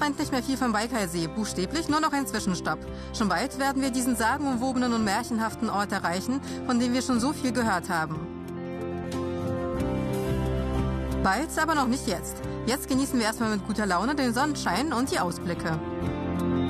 trennt nicht mehr viel vom Baikalsee, buchstäblich nur noch ein Zwischenstopp. Schon bald werden wir diesen sagenumwobenen und märchenhaften Ort erreichen, von dem wir schon so viel gehört haben. Bald, aber noch nicht jetzt. Jetzt genießen wir erstmal mit guter Laune den Sonnenschein und die Ausblicke.